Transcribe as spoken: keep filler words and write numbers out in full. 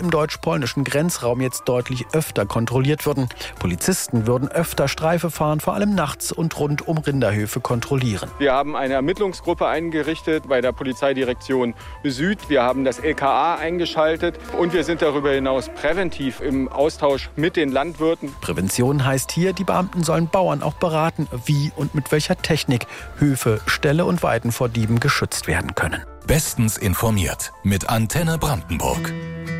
im deutsch-polnischen Grenzraum jetzt deutlich öfter kontrolliert würden. Polizisten würden öfter Streife fahren, vor allem nachts und rund um Rinderhöfe kontrollieren. Wir haben eine Ermittlungsgruppe eingerichtet bei der Polizeidirektion Süd. Wir haben das L K A eingeschaltet und wir sind darüber hinaus präventiv im Austausch mit den Landwirten. Prävention heißt hier, die Beamten sollen Bauern auch beraten, wie und mit welcher Technik Höfe, Ställe und Weiden vor Dieben geschützt werden können. Bestens informiert mit Antenne Brandenburg.